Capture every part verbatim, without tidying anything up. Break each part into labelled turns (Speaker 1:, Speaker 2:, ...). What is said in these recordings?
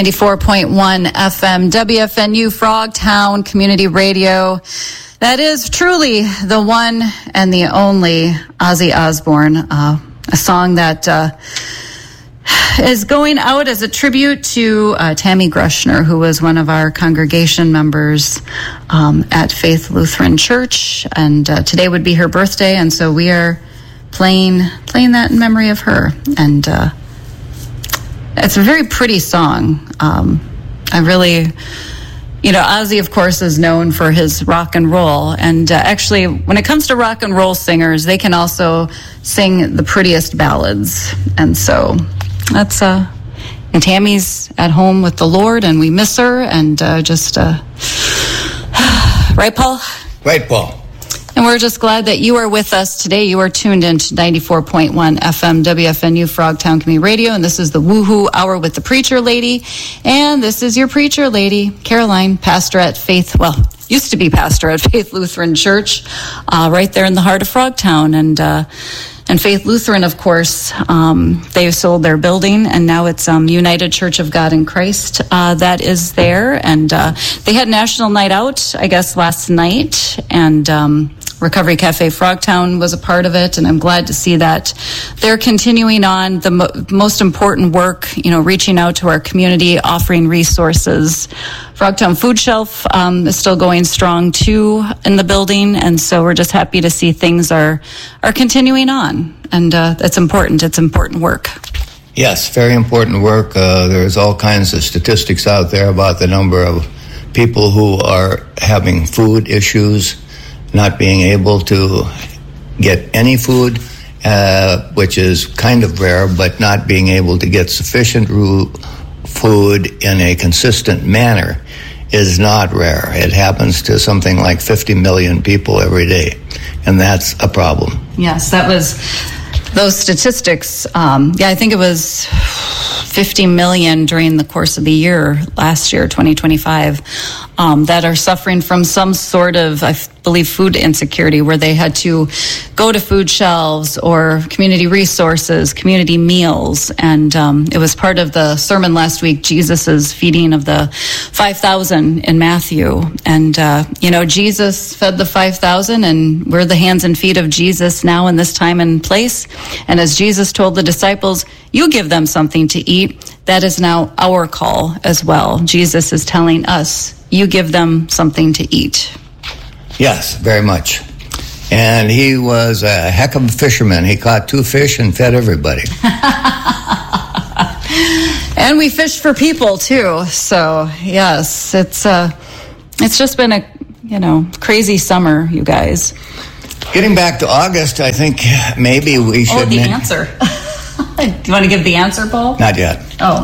Speaker 1: ninety-four point one F M, W F N U Frogtown Community Radio. That is truly the one and the only Ozzy Osbourne, uh, a song that uh, is going out as a tribute to uh, Tammy Grushner, who was one of our congregation members um, at Faith Lutheran Church, and uh, today would be her birthday, and so we are playing playing that in memory of her. And uh, it's a very pretty song. Um, I really, you know, Ozzy, of course, is known for his rock and roll. And uh, actually, when it comes to rock and roll singers, they can also sing the prettiest ballads. And so that's, uh, and Tammy's at home with the Lord, and we miss her. And uh, just, uh, right, Paul?
Speaker 2: Right, Paul.
Speaker 1: And we're just glad that you are with us today. You are tuned in to ninety-four point one F M W F N U Frogtown Community Radio, and this is the Woohoo Hour with the Preacher Lady. And this is your Preacher Lady, Caroline, pastor at Faith, well, used to be pastor at Faith Lutheran Church, uh, right there in the heart of Frogtown. And uh, and Faith Lutheran, of course, um, they sold their building, and now it's um, United Church of God in Christ uh, that is there. And uh, they had National Night Out, I guess, last night, and um, Recovery Cafe Frogtown was a part of it, and I'm glad to see that they're continuing on the mo- most important work, you know, reaching out to our community, offering resources. Frogtown Food Shelf um, is still going strong, too, in the building, and so we're just happy to see things are, are continuing on, and uh, it's important. It's important work.
Speaker 2: Yes, very important work. Uh, there's all kinds of statistics out there about the number of people who are having food issues, not being able to get any food, uh, which is kind of rare, but not being able to get sufficient ru- food in a consistent manner is not rare. It happens to something like fifty million people every day, and that's a problem.
Speaker 1: Yes, that was those statistics. Um, yeah, I think it was fifty million during the course of the year, last year, twenty twenty-five, um, that are suffering from some sort of, I believe, food insecurity, where they had to go to food shelves or community resources, community meals. And um, it was part of the sermon last week, Jesus's feeding of the five thousand in Matthew. And, uh, you know, Jesus fed the five thousand, and we're the hands and feet of Jesus now in this time and place. And as Jesus told the disciples, you give them something to eat. That is now our call as well. Jesus is telling us, you give them something to eat.
Speaker 2: Yes, very much. And he was a heck of a fisherman. He caught two fish and fed everybody.
Speaker 1: And we fished for people too. So yes, it's uh, it's just been a you know crazy summer, you guys.
Speaker 2: Getting back to August, I think maybe we should.
Speaker 1: Oh, the min- answer. Do you want to give the answer, Paul?
Speaker 2: Not yet.
Speaker 1: Oh.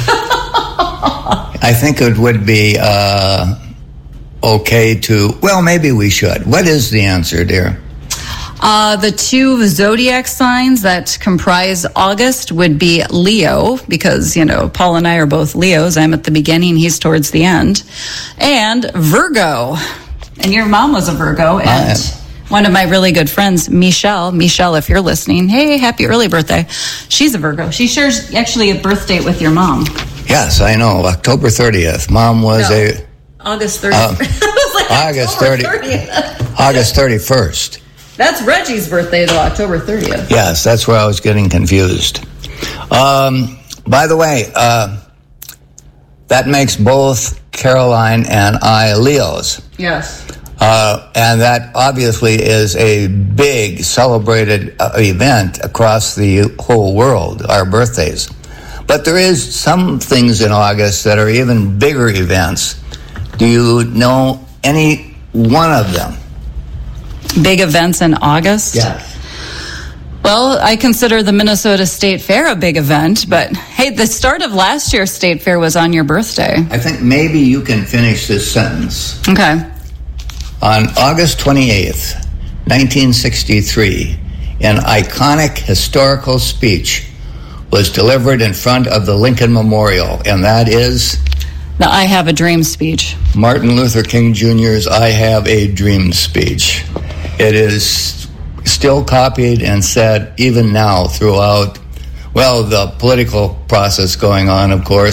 Speaker 2: I think it would be uh, okay to, well, maybe we should. What is the answer, dear?
Speaker 1: Uh, the two zodiac signs that comprise August would be Leo, because, you know, Paul and I are both Leos. I'm at the beginning, he's towards the end. And Virgo. And your mom was a Virgo. And one of my really good friends, Michelle, Michelle, if you're listening, hey, happy early birthday. She's a Virgo. She shares actually a birth date with your mom.
Speaker 2: Yes, I know. October thirtieth. Mom was
Speaker 1: no,
Speaker 2: a...
Speaker 1: August thirtieth. Uh, like
Speaker 2: August thirtieth. August thirty-first.
Speaker 1: That's Reggie's birthday, though, October thirtieth.
Speaker 2: Yes, that's where I was getting confused. Um, by the way, uh, that makes both Caroline and I Leos.
Speaker 1: Yes.
Speaker 2: Uh, and that obviously is a big celebrated uh, event across the whole world, our birthdays. But there is some things in August that are even bigger events. Do you know any one of them?
Speaker 1: Big events in August?
Speaker 2: Yeah.
Speaker 1: Well, I consider the Minnesota State Fair a big event, but hey, the start of last year's State Fair was on your birthday.
Speaker 2: I think maybe you can finish this sentence.
Speaker 1: Okay.
Speaker 2: On August twenty-eighth, nineteen sixty-three, an iconic historical speech was delivered in front of the Lincoln Memorial, and that is?
Speaker 1: The I Have a Dream speech.
Speaker 2: Martin Luther King Junior's I Have a Dream speech. It is still copied and said even now throughout, well, the political process going on, of course,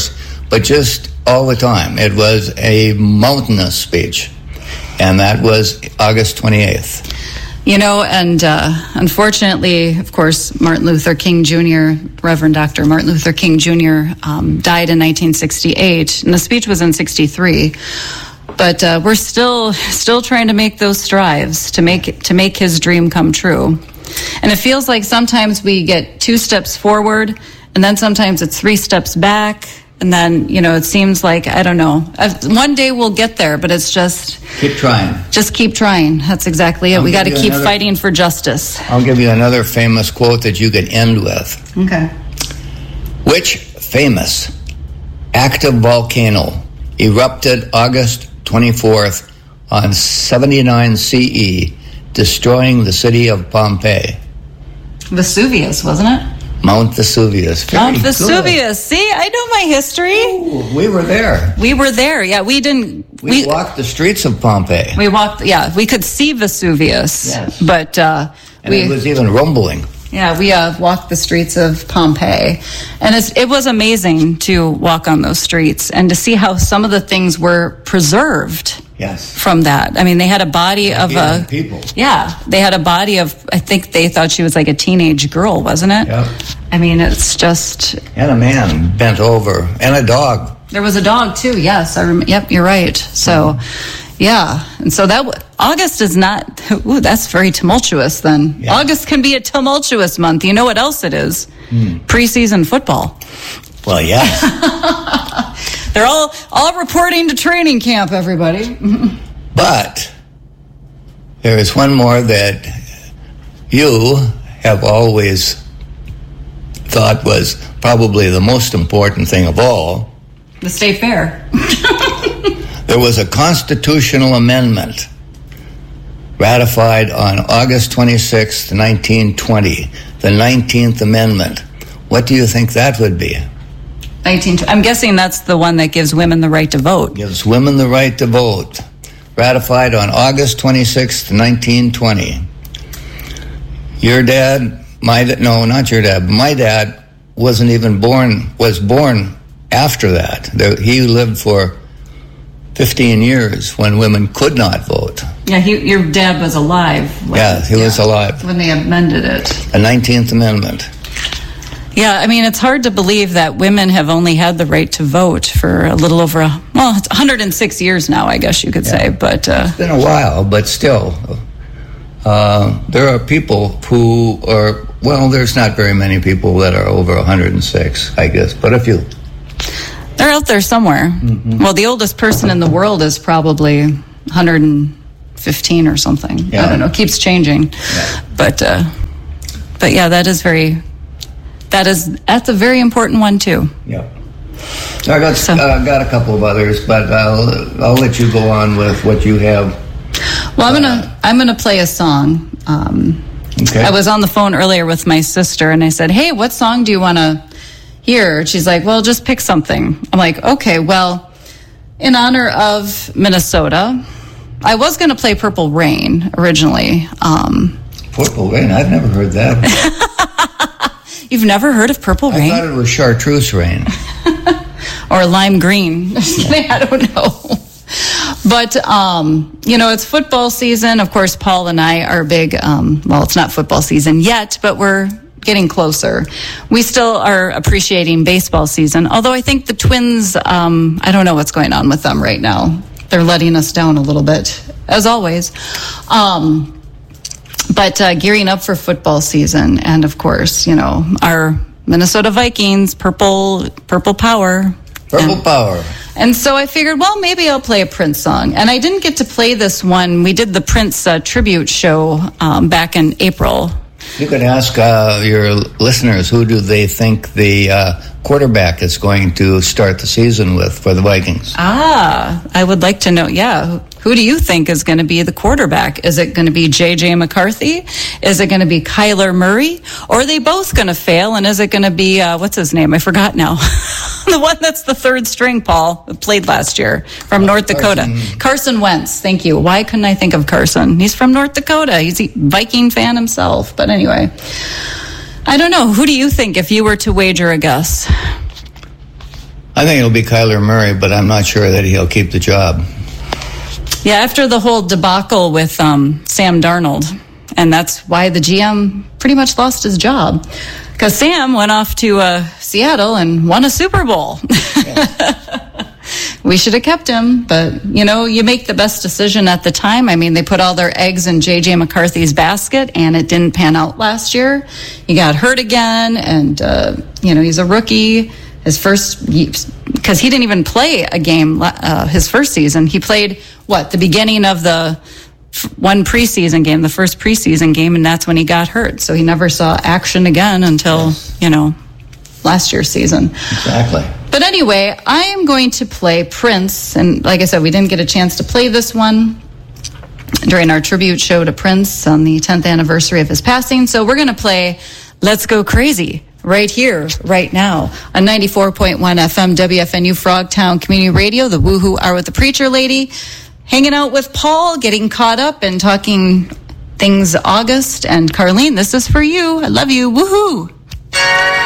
Speaker 2: but just all the time. It was a mountainous speech, and that was August twenty-eighth.
Speaker 1: You know, and uh, unfortunately, of course, Martin Luther King Junior, Reverend Doctor Martin Luther King Junior Um, died in nineteen sixty-eight, and the speech was in sixty-three. But uh, we're still still trying to make those strives to make to make his dream come true. And it feels like sometimes we get two steps forward, and then sometimes it's three steps back. And then, you know, it seems like, I don't know, one day we'll get there, but it's just...
Speaker 2: Keep trying.
Speaker 1: Just keep trying. That's exactly it.
Speaker 2: I'll
Speaker 1: we got to keep
Speaker 2: another,
Speaker 1: fighting for justice.
Speaker 2: I'll give you another famous quote that you could end with.
Speaker 1: Okay.
Speaker 2: Which famous active volcano erupted August twenty-fourth on seventy-nine C E, destroying the city of Pompeii?
Speaker 1: Vesuvius, wasn't it?
Speaker 2: Mount Vesuvius. Very
Speaker 1: Mount Vesuvius.
Speaker 2: Good.
Speaker 1: See, I know my history.
Speaker 2: Ooh, we were there.
Speaker 1: We were there. Yeah, we didn't.
Speaker 2: We, we walked the streets of Pompeii.
Speaker 1: We walked. Yeah, we could see Vesuvius.
Speaker 2: Yes.
Speaker 1: But uh,
Speaker 2: and
Speaker 1: we,
Speaker 2: it was even rumbling.
Speaker 1: Yeah, we uh, walked the streets of Pompeii, and it's, it was amazing to walk on those streets and to see how some of the things were preserved.
Speaker 2: Yes.
Speaker 1: From that, I mean, they had a body of a
Speaker 2: people.
Speaker 1: Yeah, they had a body of. I think they thought she was like a teenage girl, wasn't it?
Speaker 2: Yep.
Speaker 1: I mean, it's just.
Speaker 2: And a man bent over, and a dog.
Speaker 1: There was a dog too. Yes, I rem- Yep, you're right. So, mm-hmm. yeah, and so that w- August is not. Ooh, that's very tumultuous. Then yeah. August can be a tumultuous month. You know what else it is? Mm. Preseason football.
Speaker 2: Well, yes.
Speaker 1: They're all all reporting to training camp, everybody.
Speaker 2: But there is one more that you have always thought was probably the most important thing of all.
Speaker 1: The state fair.
Speaker 2: There was a constitutional amendment ratified on August twenty-sixth, nineteen twenty, the nineteenth Amendment. What do you think that would be?
Speaker 1: nineteen I'm guessing that's the one that gives women the right to vote.
Speaker 2: Gives women the right to vote. Ratified on August twenty-sixth, nineteen twenty. Your dad, my dad, no, not your dad, but my dad wasn't even born, was born after that. There, he lived for fifteen years when women could not vote.
Speaker 1: Yeah, he, your dad was alive.
Speaker 2: When, yeah, he yeah, was alive.
Speaker 1: When they amended it.
Speaker 2: The nineteenth Amendment.
Speaker 1: Yeah, I mean, it's hard to believe that women have only had the right to vote for a little over, a, well, it's one hundred six years now, I guess you could yeah. say. But uh,
Speaker 2: it's been a while, but still, uh, there are people who are, well, there's not very many people that are over one hundred six, I guess, but a few.
Speaker 1: They're out there somewhere. Mm-hmm. Well, the oldest person in the world is probably one hundred fifteen or something. Yeah. I don't know, it keeps changing. Yeah. But, uh, but yeah, that is very... That is, that's a very important one too.
Speaker 2: Yeah. I got so, uh, got a couple of others, but I'll I'll let you go on with what you have.
Speaker 1: Well, I'm gonna I'm gonna play a song. Um, okay. I was on the phone earlier with my sister, and I said, "Hey, what song do you want to hear?" She's like, "Well, just pick something." I'm like, "Okay, well, in honor of Minnesota, I was going to play Purple Rain originally." Um,
Speaker 2: Purple Rain? I've never heard that.
Speaker 1: You've never heard of Purple Rain?
Speaker 2: I thought it was Chartreuse Rain.
Speaker 1: Or Lime Green. I don't know. But, um, you know, it's football season. Of course, Paul and I are big, um, well, it's not football season yet, but we're getting closer. We still are appreciating baseball season, although I think the Twins, um, I don't know what's going on with them right now. They're letting us down a little bit, as always. Um But uh, gearing up for football season, and of course, you know, our Minnesota Vikings, purple, purple power.
Speaker 2: Purple
Speaker 1: and,
Speaker 2: power.
Speaker 1: And so I figured, well, maybe I'll play a Prince song. And I didn't get to play this one. We did the Prince uh, tribute show um, back in April.
Speaker 2: You could ask uh, your listeners, who do they think the uh, quarterback is going to start the season with for the Vikings?
Speaker 1: Ah, I would like to know, yeah. Who do you think is going to be the quarterback? Is it going to be J J McCarthy? Is it going to be Kyler Murray? Or are they both going to fail? And is it going to be, uh, what's his name? I forgot now. The one that's the third string, Paul, who played last year from uh, North Dakota. Carson. Carson Wentz, thank you. Why couldn't I think of Carson? He's from North Dakota. He's a Viking fan himself. But anyway, I don't know. Who do you think if you were to wager a guess?
Speaker 2: I think it'll be Kyler Murray, but I'm not sure that he'll keep the job.
Speaker 1: Yeah, after the whole debacle with um, Sam Darnold, and that's why the G M pretty much lost his job, because Sam went off to uh, Seattle and won a Super Bowl. Yeah. We should have kept him, but, you know, you make the best decision at the time. I mean, they put all their eggs in J J McCarthy's basket, and it didn't pan out last year. He got hurt again, and, uh, you know, he's a rookie. His first, because he didn't even play a game uh, his first season. He played, what, the beginning of the one preseason game, the first preseason game, and that's when he got hurt. So he never saw action again until, yes. you know, last year's season.
Speaker 2: Exactly.
Speaker 1: But anyway, I am going to play Prince. And like I said, we didn't get a chance to play this one during our tribute show to Prince on the tenth anniversary of his passing. So we're going to play Let's Go Crazy right here, right now, on ninety-four point one F M W F N U Frogtown Community Radio, the Woohoo Hour with the Preacher Lady, hanging out with Paul, getting caught up and talking things August. And Carlene, this is for you. I love you. Woohoo!